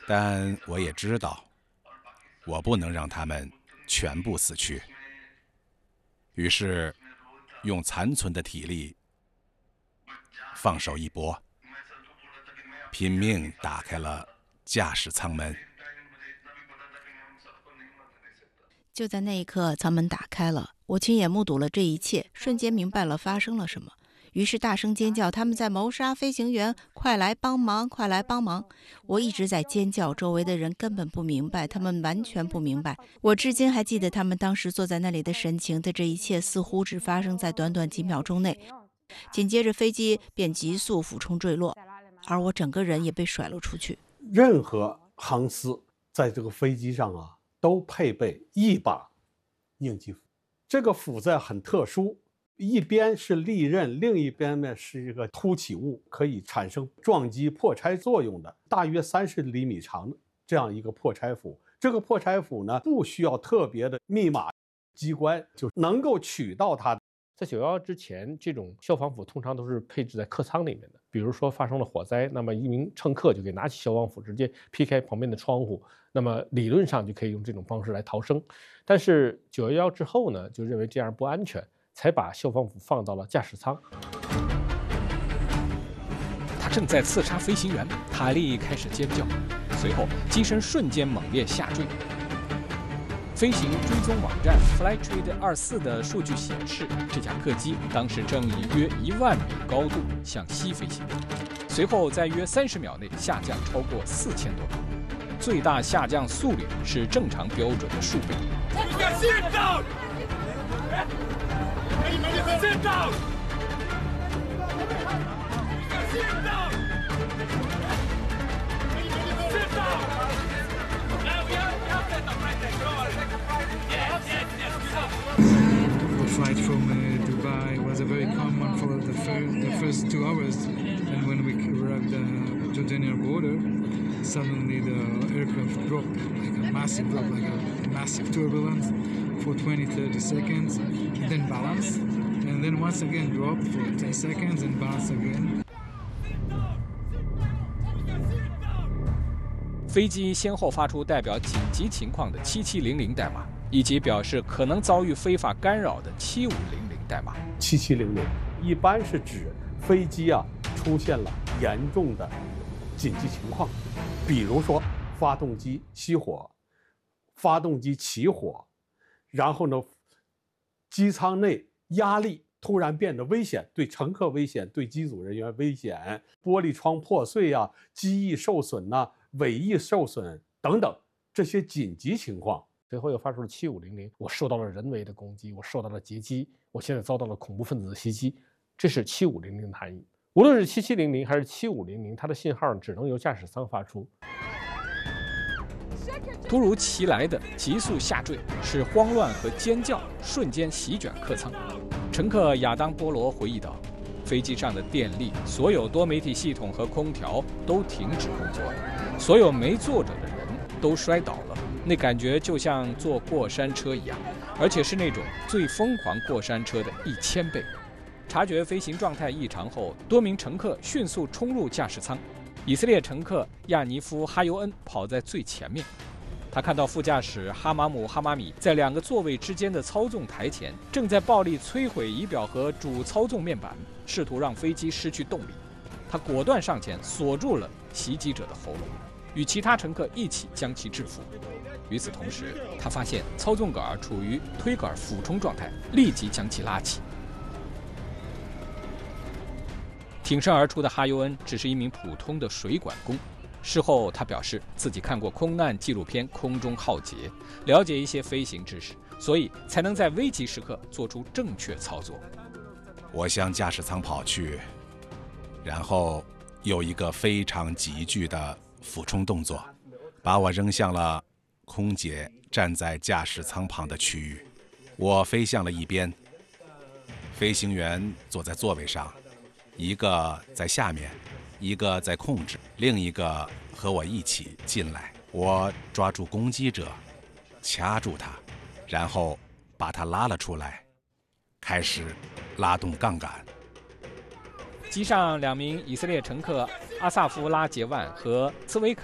但我也知道，我不能让他们全部死去。于是，用残存的体力，放手一搏，拼命打开了驾驶舱门。 就在那一刻，舱门打开了，我亲眼目睹了这一切，瞬间明白了发生了什么。于是大声尖叫，他们在谋杀飞行员，快来帮忙，快来帮忙！我一直在尖叫，周围的人根本不明白，他们完全不明白。我至今还记得他们当时坐在那里的神情，的这一切似乎只发生在短短几秒钟内。紧接着飞机便急速俯冲坠落，而我整个人也被甩了出去。 任何航司在这个飞机上都配备一把应急斧，这个斧子很特殊，一边是利刃，另一边呢是一个凸起物，可以产生撞击破拆作用的，大约30厘米长的这样一个破拆斧。这个破拆斧呢，不需要特别的密码机关就能够取到它。 在911之前，这种消防斧通常都是配置在客舱里面的。比如说发生了火灾，那么一名乘客就可以拿起消防斧直接劈开旁边的窗户，那么理论上就可以用这种方式来逃生。但是911之后呢，就认为这样不安全，才把消防斧放到了驾驶舱。 他正在刺杀飞行员，塔利开始尖叫，随后机身瞬间猛烈下坠。飞行追踪网站 Flightradar24 的数据显示，这架客机当时正以约1万米高度向西飞行，随后在约30秒内下降超过4000多米，最大下降速率是正常标准的数倍。 The flight from Dubai was a very calm one for the first 2 hours, and when we arrived at the Jordanian border, suddenly the aircraft dropped, like a massive drop, like a massive turbulence for 20-30 seconds, then balance, and then once again drop for 10 seconds and balance again. 飞机先后发出代表紧急情况的7700代码，以及表示可能遭遇非法干扰的7500代码。 7700一般是指飞机出现了严重的紧急情况，比如说发动机熄火、发动机起火，然后呢，机舱内压力突然变得危险，对乘客危险，对机组人员危险，玻璃窗破碎机翼受损尾翼受损等等这些紧急情况。 随后又发出了7500，我受到了人为的攻击，我受到了劫机，我现在遭到了恐怖分子的袭击，这是7500的含义。无论是7700还是7500，它的信号只能由驾驶舱发出。 突如其来的急速下坠使慌乱和尖叫瞬间席卷客舱。乘客亚当·波罗回忆道：“飞机上的电力、所有多媒体系统和空调都停止工作了，所有没坐着的人都摔倒了。那感觉就像坐过山车一样，而且是那种最疯狂过山车的1000倍。”察觉飞行状态异常后，多名乘客迅速冲入驾驶舱。以色列乘客亚尼夫·哈尤恩跑在最前面。他看到副驾驶哈马姆·哈马米在2个座位之间的操纵台前，正在暴力摧毁仪表和主操纵面板，试图让飞机失去动力。他果断上前锁住了袭击者的喉咙，与其他乘客一起将其制服。与此同时，他发现操纵杆处于推杆俯冲状态，立即将其拉起。挺身而出的哈尤恩只是一名普通的水管工。事后，他表示自己看过空难纪录片《空中浩劫》，了解一些飞行知识，所以才能在危急时刻做出正确操作。 我向驾驶舱跑去，然后有一个非常急剧的俯冲动作，把我扔向了空姐站在驾驶舱旁的区域。我飞向了一边，飞行员坐在座位上，一个在下面，一个在控制，另一个和我一起进来。我抓住攻击者，掐住他，然后把他拉了出来，开始拉动杠杆。 机上2名以色列乘客阿萨夫·拉杰万和茨维卡